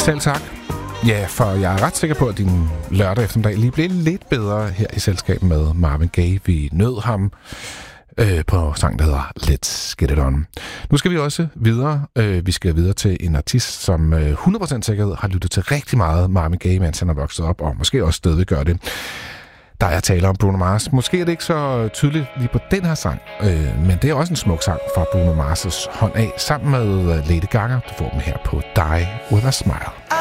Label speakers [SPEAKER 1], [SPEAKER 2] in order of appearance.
[SPEAKER 1] Selv tak. Ja, for jeg er ret sikker på, at din lørdag eftermiddag lige blev lidt bedre her i selskab med Marvin Gaye. Vi nød ham på sang, der hedder Let's Get It On. Nu skal vi også videre. Vi skal videre til en artist, som 100% sikkerhed har lyttet til rigtig meget Marvin Gaye, mens han er vokset op, og måske også stadig gør det. Der er tale om Bruno Mars. Måske er det ikke så tydeligt lige på den her sang, men det er også en smuk sang fra Bruno Mars' hånd af, sammen med Lady Gaga. Du får dem her på Die With A Smile.